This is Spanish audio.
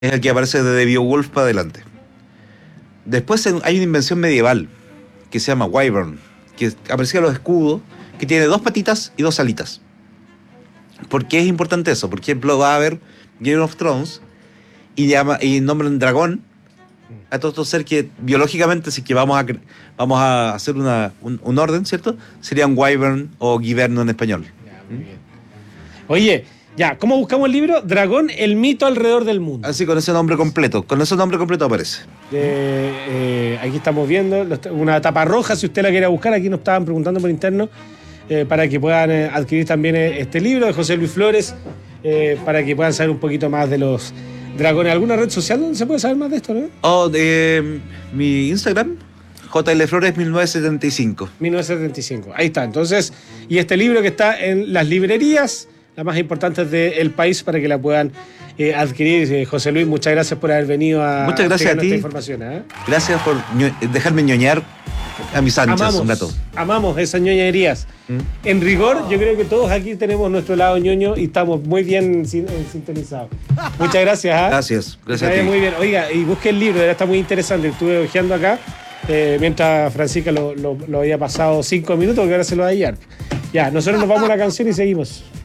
Es el que aparece de Beowulf para adelante. Después hay una invención medieval que se llama Wyvern, que aparecía en los escudos, que tiene 2 patitas y 2 alitas. ¿Por qué es importante eso? Por ejemplo, va a haber Game of Thrones y nombran dragón a todos estos seres que biológicamente, si que vamos a hacer un orden, ¿cierto? Serían Wyvern o Giverno en español. Ya, muy bien. Oye, ya, ¿cómo buscamos el libro? Dragón, el mito alrededor del mundo. Así con ese nombre completo. Con ese nombre completo aparece. Aquí estamos viendo una tapa roja, si usted la quiere buscar, aquí nos estaban preguntando por interno, para que puedan adquirir también este libro de José Luis Flores, para que puedan saber un poquito más de los dragones. ¿Alguna red social donde se puede saber más de esto, no? O de mi Instagram, JLFlores1975. 1975, ahí está. Entonces, y este libro que está en las librerías, las más importantes del país, para que la puedan adquirir. José Luis, muchas gracias por haber venido a muchas gracias a ti. Esta información. Gracias por dejarme ñoñar a mis anchas un rato. Amamos esas ñoñerías. En rigor, yo creo que todos aquí tenemos nuestro lado ñoño y estamos muy bien sintonizados. Muchas gracias. Gracias a ti. Muy bien. Oiga, y busque el libro, está muy interesante. Estuve hojeando acá mientras Francisca lo había pasado 5 minutos, que ahora se lo va a hallar. Ya, nosotros nos vamos a la canción y seguimos.